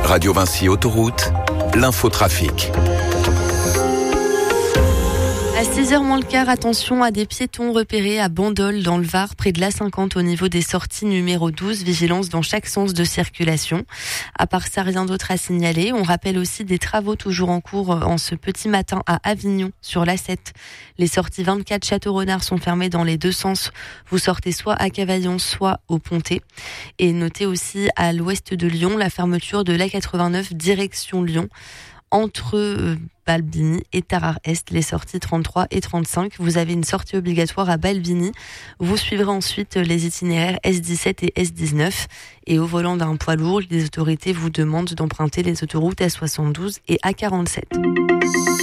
Radio Vinci Autoroute, l'infotrafic. À 6h moins le quart, attention à des piétons repérés à Bandol dans le Var, près de l'A50 au niveau des sorties numéro 12. Vigilance dans chaque sens de circulation. À part ça, rien d'autre à signaler. On rappelle aussi des travaux toujours en cours en ce petit matin à Avignon sur l'A7. Les sorties 24 Château-Renard sont fermées dans les deux sens. Vous sortez soit à Cavaillon, soit au Pontet. Et notez aussi à l'ouest de Lyon la fermeture de l'A89 direction Lyon. Entre Balbini et Tarare-Est, les sorties 33 et 35. Vous avez une sortie obligatoire à Balbini. Vous suivrez ensuite les itinéraires S17 et S19. Et au volant d'un poids lourd, les autorités vous demandent d'emprunter les autoroutes A72 et A47.